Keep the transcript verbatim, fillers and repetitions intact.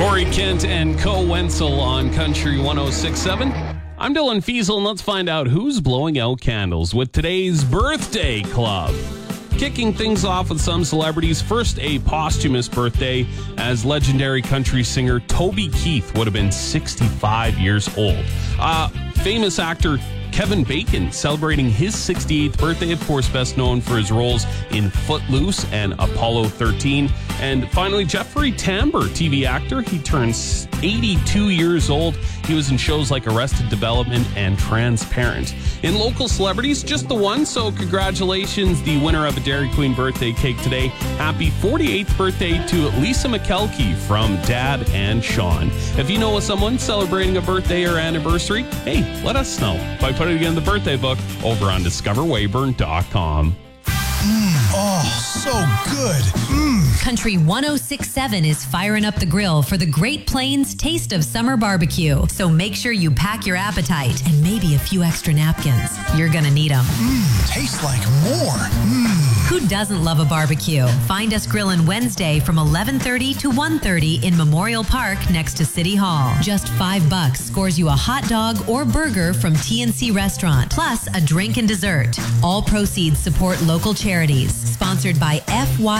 Corey Kent and Co Wenzel on Country one oh six point seven. I'm Dylan Fiesel, and let's find out who's blowing out candles with today's Birthday Club. Kicking things off with some celebrities. First, a posthumous birthday, as legendary country singer Toby Keith would have been sixty-five years old. Uh, famous actor Kevin Bacon celebrating his sixty-eighth birthday, of course best known for his roles in Footloose and Apollo thirteen. And finally, Jeffrey Tambor, T V actor. He turns eighty-two years old. He was in shows like Arrested Development and Transparent. In local celebrities, just the one, so congratulations, the winner of a Dairy Queen birthday cake today. Happy forty-eighth birthday to Lisa McKelkey from Dad and Sean. If you know of someone celebrating a birthday or anniversary, hey, let us know by putting it in the birthday book over on discover weyburn dot com. Mm, oh, so good. Mm. Country one oh six point seven is firing up the grill for the Great Plains Taste of Summer Barbecue. So make sure you pack your appetite and maybe a few extra napkins. You're going to need them. Mmm, tastes like more. Mmm. Who doesn't love a barbecue? Find us grilling Wednesday from eleven thirty to one thirty in Memorial Park next to City Hall. Just five bucks scores you a hot dog or burger from T N C Restaurant, plus a drink and dessert. All proceeds support local charities. Sponsored by F Y